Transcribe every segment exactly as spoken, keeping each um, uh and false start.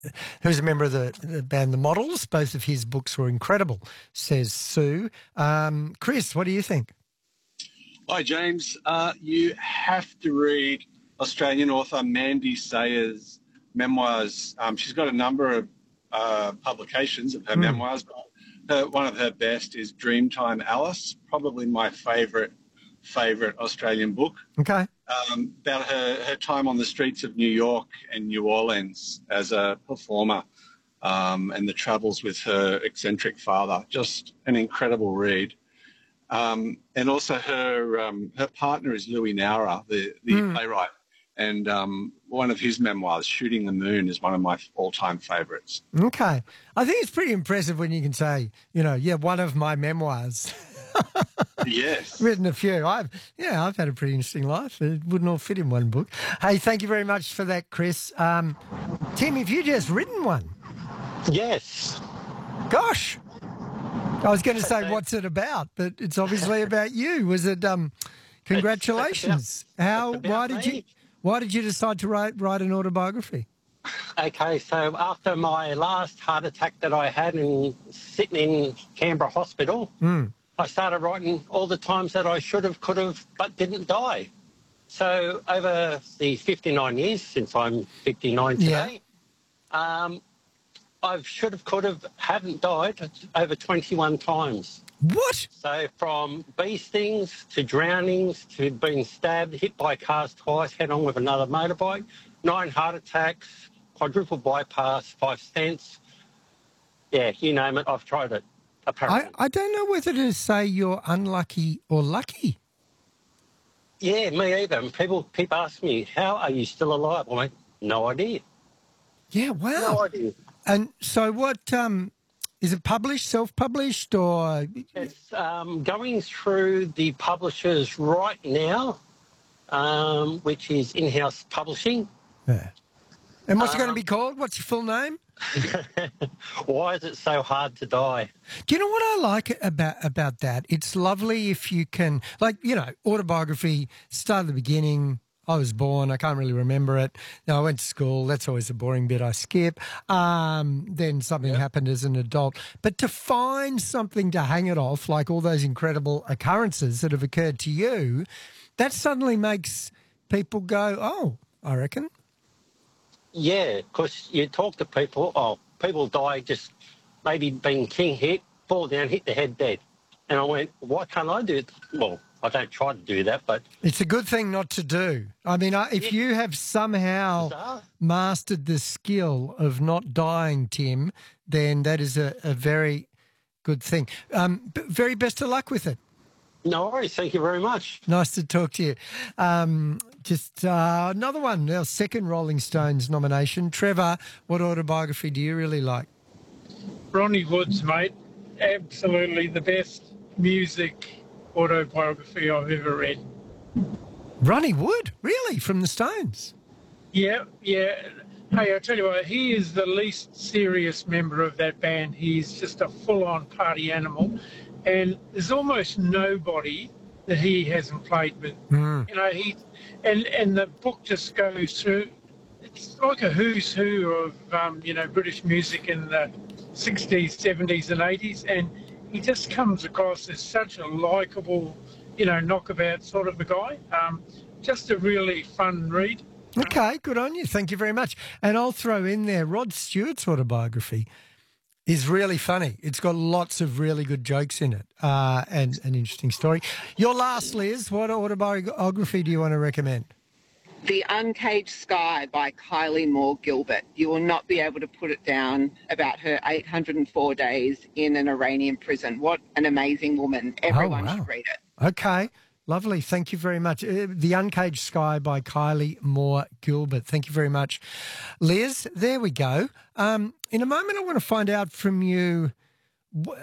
who's a member of the, the band The Models. Both of his books were incredible, says Sue. Um, Chris, what do you think? Hi, James. Uh, you have to read Australian author Mandy Sayers' memoirs. Um, she's got a number of uh, publications of her mm. memoirs, but her, one of her best is Dreamtime Alice, probably my favourite favourite Australian book. Okay. Um, about her, her time on the streets of New York and New Orleans as a performer um, and the travels with her eccentric father. Just an incredible read. Um, and also her um, her partner is Louis Nowra, the, the mm. playwright. And um, one of his memoirs, Shooting the Moon, is one of my all-time favourites. Okay. I think it's pretty impressive when you can say, you know, yeah, one of my memoirs. Yes. Written a few. I've yeah, I've had a pretty interesting life. It wouldn't all fit in one book. Hey, thank you very much for that, Chris. Um, Tim, have you just written one? Yes. Gosh. I was going to say, what's it about? But it's obviously about you. Was it? Um, congratulations. It's, it's about, How? it's about why did me. you? Why did you decide to write write an autobiography? Okay, so after my last heart attack that I had in sitting in Canberra Hospital, mm. I started writing all the times that I should have, could have, but didn't die. So over the fifty-nine years since I'm fifty-nine today, yeah. um, I should have, could have, haven't died over twenty-one times. What? So from bee stings to drownings to being stabbed, hit by cars twice, head on with another motorbike, nine heart attacks, quadruple bypass, five stents. Yeah, you name it, I've tried it, apparently. I, I don't know whether to say you're unlucky or lucky. Yeah, me either. And people keep asking me, how are you still alive? I went, no idea. Yeah, wow. No idea. And so what, um, is it published, self-published, or...? It's um, going through the publishers right now, um, which is In-House Publishing. Yeah. And what's um, it going to be called? What's your full name? Why is it so hard to die? Do you know what I like about about that? It's lovely if you can, like, you know, autobiography, start at the beginning. I was born. I can't really remember it. Now, I went to school. That's always the boring bit I skip. Um, then something yep. happened as an adult. But to find something to hang it off, like all those incredible occurrences that have occurred to you, that suddenly makes people go, oh, I reckon. Yeah, because you talk to people, oh, people die just maybe being king hit, fall down, hit the head dead. And I went, why can't I do it? Well, I don't try to do that, but... It's a good thing not to do. I mean, if yeah. you have somehow Bizarre. mastered the skill of not dying, Tim, then that is a, a very good thing. Um, very best of luck with it. No worries. Thank you very much. Nice to talk to you. Um, just uh, another one, our second Rolling Stones nomination. Trevor, what autobiography do you really like? Ronnie Wood's, mate. Absolutely the best music autobiography I've ever read. Ronnie Wood? Really? From the Stones? Yeah, yeah. Hey, I tell you what, he is the least serious member of that band. He's just a full-on party animal. And there's almost nobody that he hasn't played with. Mm. You know, he and and the book just goes through. It's like a who's who of um, you know British music in the sixties, seventies, and eighties, and he just comes across as such a likeable, you know, knockabout sort of a guy. Um, just a really fun read. Okay, good on you. Thank you very much. And I'll throw in there Rod Stewart's autobiography. Is really funny. It's got lots of really good jokes in it uh, and an interesting story. Your last, Liz, what autobiography do you want to recommend? The Uncaged Sky by Kylie Moore Gilbert. You will not be able to put it down about her eight hundred four days in an Iranian prison. What an amazing woman. Everyone oh, wow. should read it. Okay. Lovely. Thank you very much. Uh, the Uncaged Sky by Kylie Moore Gilbert. Thank you very much. Liz, there we go. Um, in a moment, I want to find out from you wh-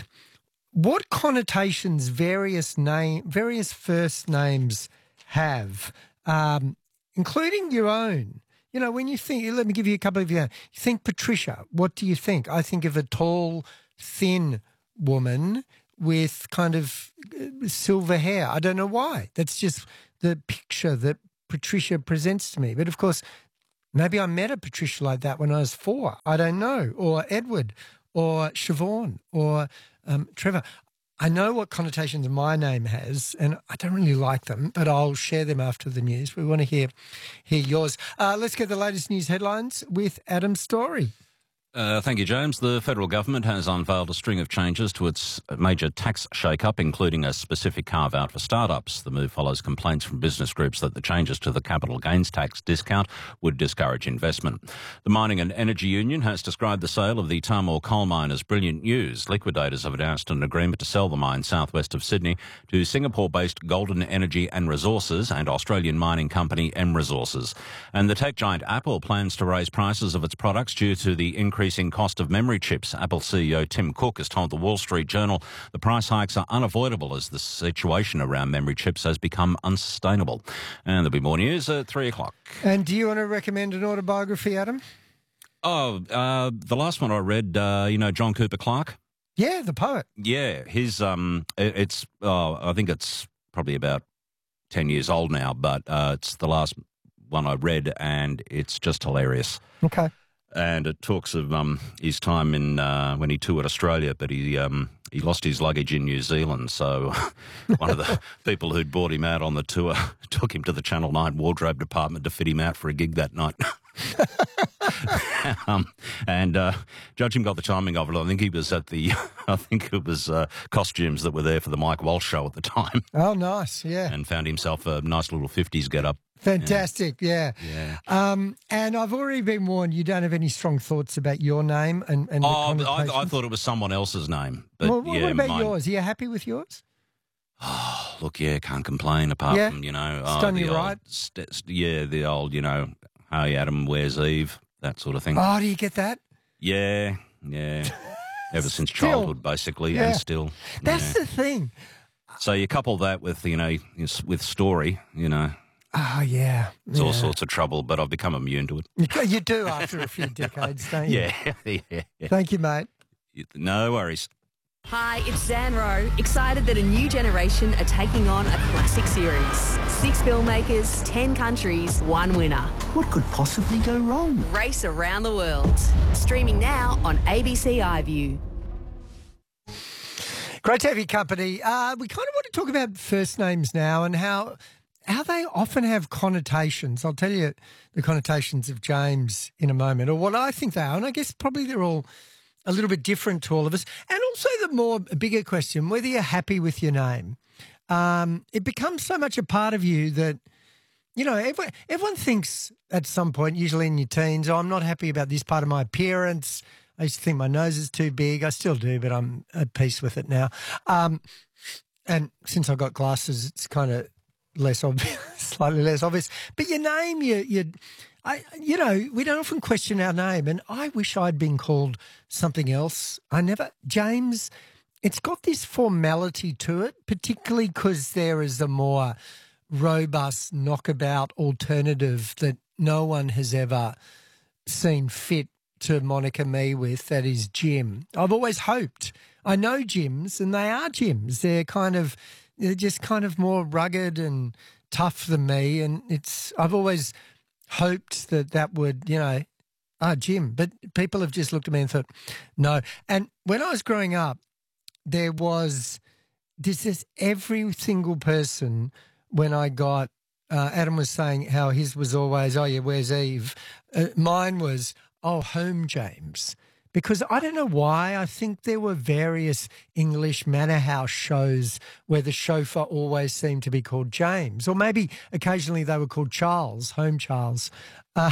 what connotations various name, various first names have, um, including your own. You know, when you think, let me give you a couple of, you know, you think Patricia, what do you think? I think of a tall, thin woman with kind of silver hair. I don't know why. That's just the picture that Patricia presents to me. But, of course, Maybe I met a Patricia like that when I was four. I don't know. Or Edward or Siobhan or um, Trevor. I know what connotations my name has, and I don't really like them, but I'll share them after the news. We want to hear hear yours. Uh, let's get the latest news headlines with Adam Story. Uh, thank you, James. The federal government has unveiled a string of changes to its major tax shake-up, including a specific carve-out for startups. The move follows complaints from business groups that the changes to the capital gains tax discount would discourage investment. The Mining and Energy Union has described the sale of the Tahmoor coal mine as brilliant news. Liquidators have announced an agreement to sell the mine southwest of Sydney to Singapore-based Golden Energy and Resources and Australian mining company M Resources. And the tech giant Apple plans to raise prices of its products due to the increase increasing cost of memory chips. Apple C E O Tim Cook has told the Wall Street Journal the price hikes are unavoidable as the situation around memory chips has become unsustainable. And there'll be more news at three o'clock. And do you want to recommend an autobiography, Adam? Oh, uh, the last one I read, uh, you know, John Cooper Clarke? Yeah, the poet. Yeah, his, um, it, it's, oh, I think it's probably about ten years old now, but uh, it's the last one I read and it's just hilarious. Okay. And it talks of um, his time in uh, when he toured Australia, but he um, he lost his luggage in New Zealand. So one of the people who'd bought him out on the tour took him to the Channel nine wardrobe department to fit him out for a gig that night. um, and uh, judging by the timing of it, I think he was at the, I think it was uh, costumes that were there for the Mike Walsh show at the time. Oh, nice, yeah. And found himself a nice little fifties get-up. Fantastic, yeah. Yeah. Um, and I've already been warned you don't have any strong thoughts about your name and, and Oh, the I, I thought it was someone else's name. But well, what yeah, about mine. yours? Are you happy with yours? Oh, look, yeah, can't complain apart Yeah. from, you know... It's oh, done the you old right? St- yeah, the old, you know, hey, Adam, where's Eve? That sort of thing. Oh, do you get that? Yeah, yeah. Ever since Still. childhood, basically, Yeah. and still. That's yeah. the thing. So you couple that with, you know, with story, you know, Oh, yeah. it's yeah. all sorts of trouble, but I've become immune to it. You, you do after a few decades, don't you? Yeah, yeah, yeah. Thank you, mate. No worries. Hi, it's Zan Rowe. Excited that a new generation are taking on a classic series. Six filmmakers, ten countries, one winner. What could possibly go wrong? Race around the world. Streaming now on A B C iView. Great to have your company. Uh, we kind of want to talk about first names now and how how they often have connotations. I'll tell you the connotations of James in a moment, or what I think they are, and I guess probably they're all a little bit different to all of us. And also the more bigger question, whether you're happy with your name. Um, it becomes so much a part of you that, you know, everyone, everyone thinks at some point, usually in your teens, oh, I'm not happy about this part of my appearance. I used to think my nose is too big. I still do, but I'm at peace with it now. Um, and since I've got glasses, it's kind of less obvious, slightly less obvious. But your name, you, you, I, you know, we don't often question our name. And I wish I'd been called something else. I never, James, it's got this formality to it, particularly because there is a more robust knockabout alternative that no one has ever seen fit to moniker me with, that is Jim. I've always hoped. I know gyms, and they are gyms. They're kind of, they're just kind of more rugged and tough than me, and it's. I've always hoped that that would, you know, ah, Jim. But people have just looked at me and thought, no. And when I was growing up, there was this is every single person when I got. Uh, Adam was saying how his was always, oh yeah, where's Eve? Uh, mine was, oh, home James. Because I don't know why, I think there were various English manor house shows where the chauffeur always seemed to be called James, or maybe occasionally they were called Charles, home Charles. Uh,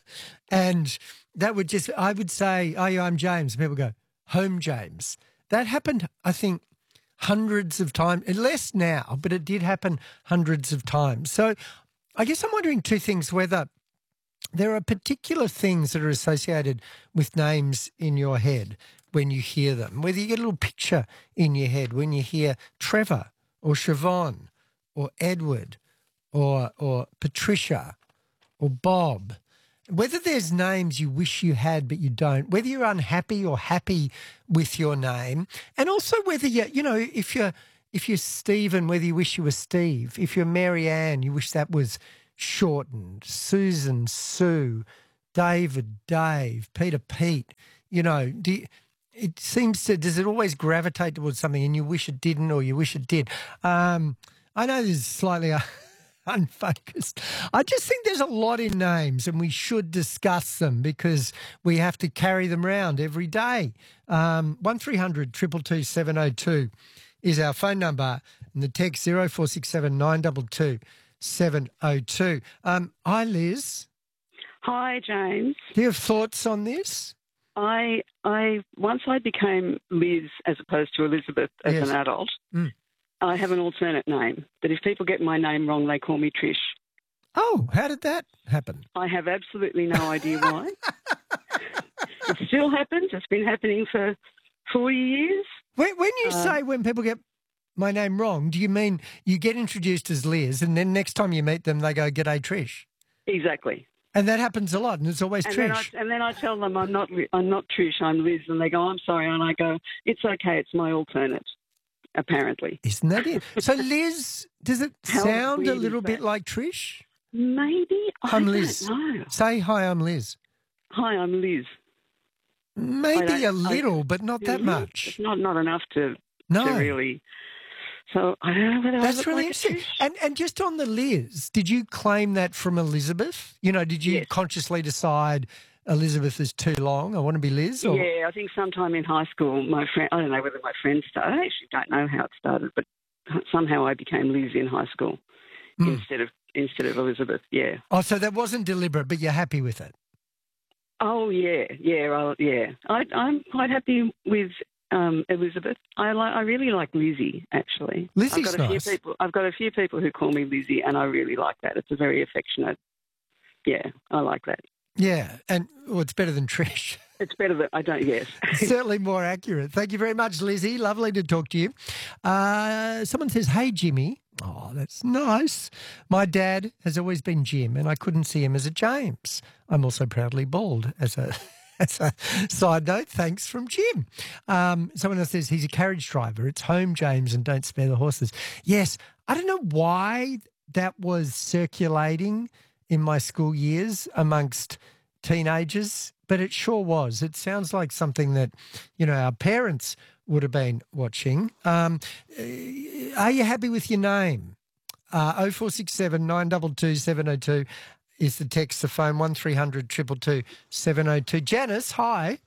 and that would just, I would say, oh yeah, I'm James. And people go, home James. That happened, I think, hundreds of times, less now, but it did happen hundreds of times. So I guess I'm wondering two things, whether there are particular things that are associated with names in your head when you hear them, whether you get a little picture in your head when you hear Trevor or Siobhan or Edward or or Patricia or Bob, whether there's names you wish you had but you don't, whether you're unhappy or happy with your name, and also whether you, you know, if you're, if you're Stephen, whether you wish you were Steve, if you're Mary Ann, you wish that was shortened, Susan, Sue, David, Dave, Peter, Pete. You know, do you, it seems to, does it always gravitate towards something and you wish it didn't or you wish it did? Um, I know this is slightly uh, unfocused. I just think there's a lot in names and we should discuss them because we have to carry them around every day. Um, one three hundred two two two seven oh two is our phone number and the text zero four six seven nine two two seven oh two. Um, hi, Liz. Hi, James. Do you have thoughts on this? I I once I became Liz as opposed to Elizabeth as Yes. an adult. Mm. I have an alternate name. But if people get my name wrong, they call me Trish. Oh, how did that happen? I have absolutely no idea why. It still happens. It's been happening for forty years. When, when you Uh, say when people get my name wrong, do you mean you get introduced as Liz and then next time you meet them they go, "G'day, Trish"? Exactly. And that happens a lot and it's always And Trish. then, I, and then I tell them I'm not Li- I'm not Trish, I'm Liz, and they go, "I'm sorry," and I go, "It's okay, it's my alternate." Apparently, Isn't that it? So Liz, does it How sound a weird is little bit that? like Trish? maybe I I'm don't Liz. know. Say hi, I'm Liz. Hi, I'm Liz. Maybe I a don't- I- little, but not that Mhm. much. It's not not enough to, No. to really. So I don't know whether I That's look really like a interesting. Trish. And and just on the Liz, did you claim that from Elizabeth? You know, did you Yes. consciously decide Elizabeth is too long? I want to be Liz? Or? Yeah, I think sometime in high school, my friend. I don't know whether my friends started. I actually don't know how it started, but somehow I became Liz in high school Mm. instead of instead of Elizabeth. Yeah. Oh, so that wasn't deliberate, but you're happy with it? Oh yeah, yeah, I, yeah. I, I'm quite happy with um, Elizabeth. I like. I really like Lizzie. Actually, Lizzie's I've got a nice. few people. I've got a few people who call me Lizzie, and I really like that. It's a very affectionate. Yeah, I like that. Yeah, and well, it's better than Trish. It's better than I don't. Yes. Certainly more accurate. Thank you very much, Lizzie. Lovely to talk to you. Uh, someone says, "Hey, Jimmy." Oh, that's nice. My dad has always been Jim, and I couldn't see him as a James. I'm also proudly bald as a as a side note. Thanks from Jim. Um, someone else says he's a carriage driver. It's home, James, and don't spare the horses. Yes, I don't know why that was circulating in my school years amongst teenagers, but it sure was. It sounds like something that, you know, our parents would have been watching. Um, are you happy with your name? Uh, oh four six seven nine two two seven oh two is the text, the phone, one three hundred two two two seven oh two. Janice, hi.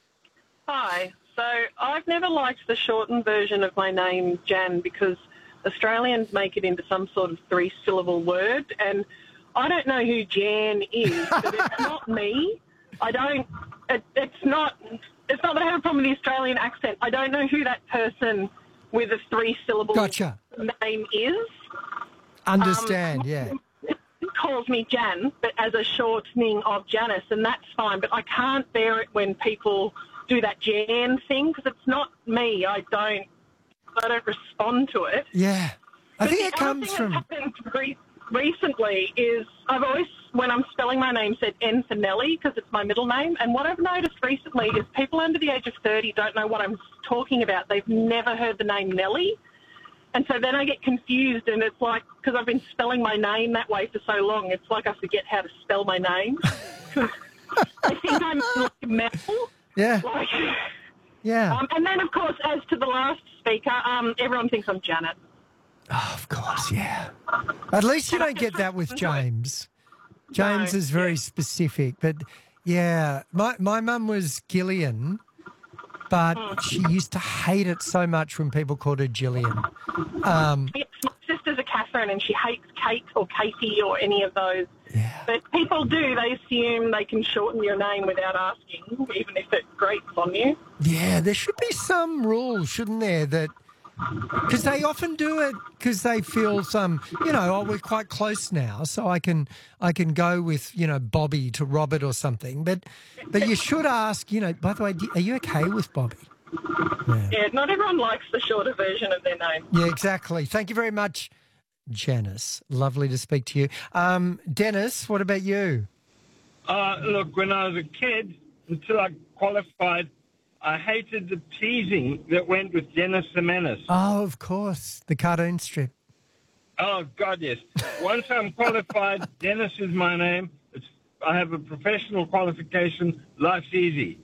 Hi. So I've never liked the shortened version of my name, Jan, because Australians make it into some sort of three-syllable word, and I don't know who Jan is, but it's not me. I don't. It, it's not. It's not that I have a problem with the Australian accent. I don't know who that person with a three-syllable Gotcha. name is. Understand, Um, yeah. It calls me Jan, but as a shortening of Janice, and that's fine. But I can't bear it when people do that Jan thing because it's not me. I don't. I don't respond to it. Yeah. I But think the it other comes thing from... That's happened re- recently is I've always, when I'm spelling my name, said N for Nellie because it's my middle name. And what I've noticed recently is people under the age of thirty don't know what I'm talking about. They've never heard the name Nellie. And so then I get confused, and it's like, because I've been spelling my name that way for so long, it's like I forget how to spell my name. I think I'm like Mel. Yeah. Like, Yeah. um, and then, of course, as to the last speaker, um, everyone thinks I'm Janet. Oh, of course, yeah. At least you don't get that with James. James No, is very specific, but yeah, my my mum was Gillian, but she used to hate it so much when people called her Gillian. Um, Yes, my sister's a Catherine, and she hates Kate or Katie or any of those. yeah. But people do. They assume they can shorten your name without asking, even if it grates on you. Yeah, there should be some rules, shouldn't there, that because they often do it because they feel some, you know, oh, we're quite close now, so I can I can go with, you know, Bobby to Robert or something. But but you should ask, you know, by the way, do- are you okay with Bobby? Yeah. Yeah, not everyone likes the shorter version of their name. Yeah, exactly. Thank you very much, Janice. Lovely to speak to you. Um, Dennis, what about you? Uh, look, when I was a kid, until I qualified, I hated the teasing that went with Dennis the Menace. Oh, of course, the cartoon strip. Oh, God, yes. Once I'm qualified, Dennis is my name. It's I have a professional qualification. Life's easy.